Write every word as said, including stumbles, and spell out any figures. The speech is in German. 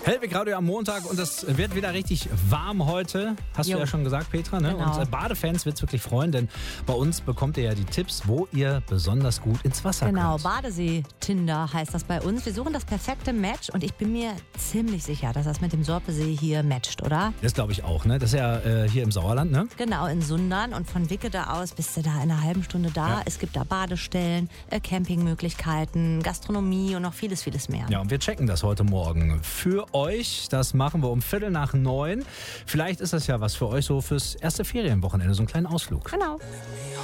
Hellwig Radio am Montag und es wird wieder richtig warm heute. Hast Jo. du ja schon gesagt, Petra. Ne? Genau. Und äh, Badefans wird es wirklich freuen, denn bei uns bekommt ihr ja die Tipps, wo ihr besonders gut ins Wasser Genau, könnt. Badesee-Tinder heißt das bei uns. Wir suchen das perfekte Match und ich bin mir ziemlich sicher, dass das mit dem Sorpesee hier matcht, oder? Das glaube ich auch. Ne? Das ist ja äh, hier im Sauerland, ne? Genau, in Sundern und von Wickede aus bist du da in einer halben Stunde da. Ja. Es gibt da Badestellen, äh, Campingmöglichkeiten, Gastronomie und noch vieles, vieles mehr. Ja, und wir checken das heute Morgen für euch. Das machen wir um Viertel nach neun. Vielleicht ist das ja was für euch so fürs erste Ferienwochenende, so einen kleinen Ausflug. Genau.